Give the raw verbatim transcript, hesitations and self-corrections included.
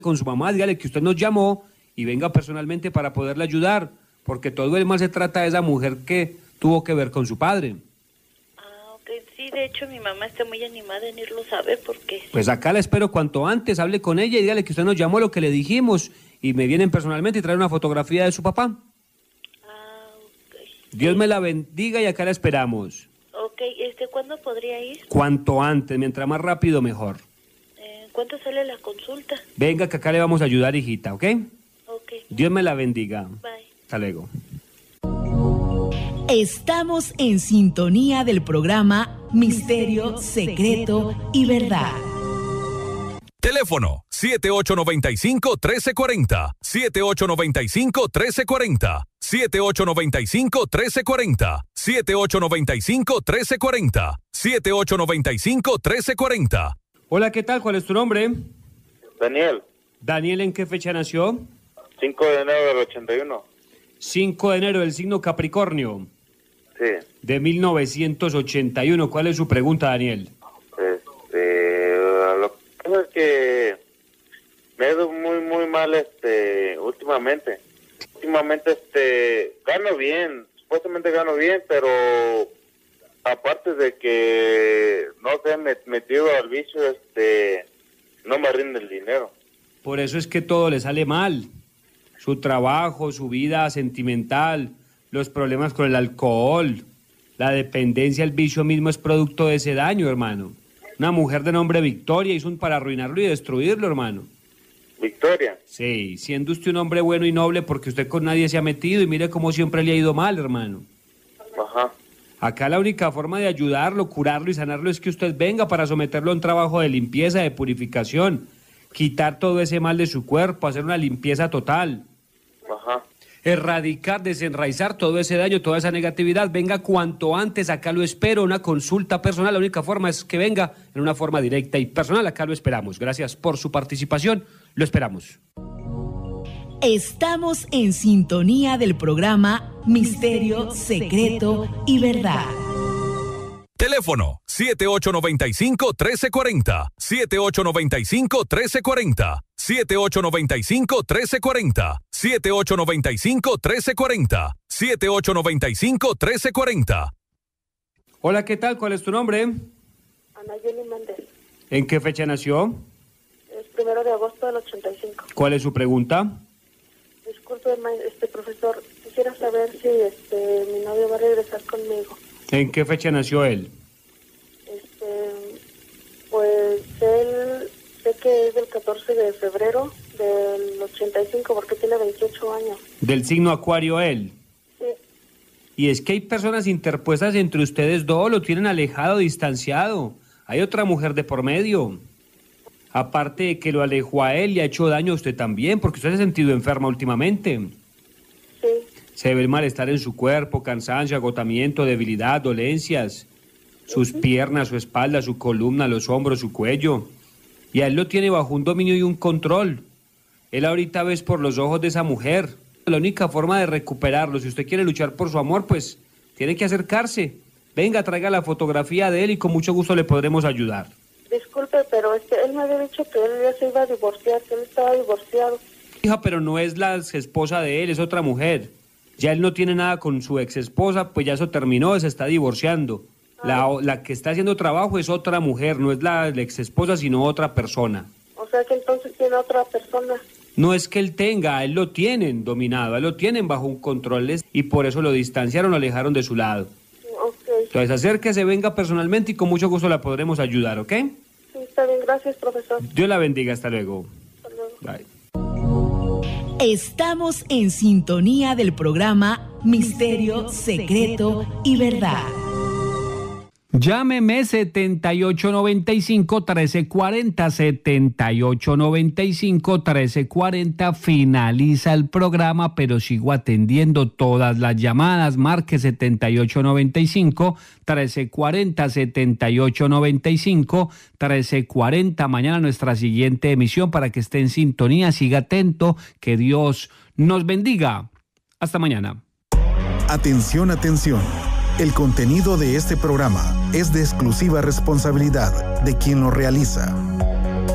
con su mamá, dígale que usted nos llamó y venga personalmente para poderle ayudar, porque todo el mal se trata de esa mujer que tuvo que ver con su padre. Ah, ok, sí, de hecho mi mamá está muy animada en irlo a ver porque... Pues acá la espero cuanto antes, hable con ella y dígale que usted nos llamó, lo que le dijimos, y me vienen personalmente y traen una fotografía de su papá. Ah, ok. Dios me la bendiga y acá la esperamos. Ok, este, ¿cuándo podría ir? Cuanto antes, mientras más rápido mejor. Eh, ¿Cuánto sale la consulta? Venga, que acá le vamos a ayudar, hijita, ¿ok? Ok. Dios me la bendiga. Bye. Hasta luego. Estamos en sintonía del programa Misterio, Secreto y Verdad. Teléfono siete ocho nueve cinco, uno tres cuatro cero, siete ocho nueve cinco, uno tres cuatro cero, siete ocho nueve cinco, uno tres cuatro cero, siete ocho nueve cinco, uno tres cuatro cero, siete ocho nueve cinco, uno tres cuatro cero. Hola, ¿qué tal? ¿Cuál es tu nombre? Daniel. Daniel, ¿en qué fecha nació? cinco de enero del ochenta y uno. cinco de enero del signo Capricornio. Sí. De mil novecientos ochenta y uno. ¿Cuál es su pregunta, Daniel? Este, lo que pasa es que me he ido muy, muy mal este, últimamente. Últimamente este, gano bien, supuestamente gano bien, pero aparte de que no sé, me metido al vicio, este, no me rinde el dinero. Por eso es que todo le sale mal. Su trabajo, su vida sentimental, los problemas con el alcohol, la dependencia, el vicio mismo es producto de ese daño, hermano. Una mujer de nombre Victoria hizo un para arruinarlo y destruirlo, hermano. ¿Victoria? Sí, siendo usted un hombre bueno y noble porque usted con nadie se ha metido y mire cómo siempre le ha ido mal, hermano. Ajá. Acá la única forma de ayudarlo, curarlo y sanarlo es que usted venga para someterlo a un trabajo de limpieza, de purificación, quitar todo ese mal de su cuerpo, hacer una limpieza total. Ajá. Erradicar, desenraizar todo ese daño, toda esa negatividad. Venga cuanto antes, acá lo espero, una consulta personal. La única forma es que venga en una forma directa y personal. Acá lo esperamos. Gracias por su participación. Lo esperamos. Estamos en sintonía del programa Misterio, Secreto y Verdad. Teléfono siete ocho nueve cinco, uno tres cuatro cero, siete ocho nueve cinco, uno tres cuatro cero, siete ocho nueve cinco, uno tres cuatro cero, siete ocho nueve cinco, uno tres cuatro cero, siete ocho nueve cinco, uno tres cuatro cero. Hola, ¿qué tal? ¿Cuál es tu nombre? Anayeli Méndez. ¿En qué fecha nació? Es primero de agosto del ochenta y cinco. ¿Cuál es su pregunta? Disculpe, este profesor, quisiera saber si este mi novio va a regresar conmigo. ¿En qué fecha nació él? Este, pues él, sé que es del catorce de febrero del ochenta y cinco porque tiene veintiocho años. ¿Del signo Acuario él? Sí. Y es que hay personas interpuestas entre ustedes dos, lo tienen alejado, distanciado. Hay otra mujer de por medio. Aparte de que lo alejó a él y ha hecho daño a usted también, porque usted se ha sentido enferma últimamente. Sí. Se ve el malestar en su cuerpo, cansancio, agotamiento, debilidad, dolencias. Sus piernas, su espalda, su columna, los hombros, su cuello. Y a él lo tiene bajo un dominio y un control. Él ahorita ves por los ojos de esa mujer. La única forma de recuperarlo, si usted quiere luchar por su amor, pues tiene que acercarse. Venga, traiga la fotografía de él y con mucho gusto le podremos ayudar. Disculpe, pero este, él me había dicho que él ya se iba a divorciar, que él estaba divorciado. Hija, pero no es la esposa de él, es otra mujer. Ya él no tiene nada con su ex esposa, pues ya eso terminó, se está divorciando. La, la que está haciendo trabajo es otra mujer, no es la, la ex esposa, sino otra persona. O sea que entonces tiene otra persona. No es que él tenga, a él lo tienen dominado, a él lo tienen bajo un control y por eso lo distanciaron, lo alejaron de su lado. Okay. Entonces acérquese, venga personalmente y con mucho gusto la podremos ayudar, ¿ok? Sí, está bien, gracias, profesor. Dios la bendiga, hasta luego. Hasta luego. Bye. Estamos en sintonía del programa Misterio, Secreto y Verdad. Llámeme setenta y ocho noventa y cinco, trece cuarenta, setenta y ocho noventa y cinco, trece cuarenta. Finaliza el programa, pero sigo atendiendo todas las llamadas. Marque setenta y ocho noventa y cinco, trece cuarenta, setenta y ocho noventa y cinco, trece cuarenta. Mañana nuestra siguiente emisión para que esté en sintonía. Siga atento. Que Dios nos bendiga. Hasta mañana. Atención, atención. El contenido de este programa es de exclusiva responsabilidad de quien lo realiza.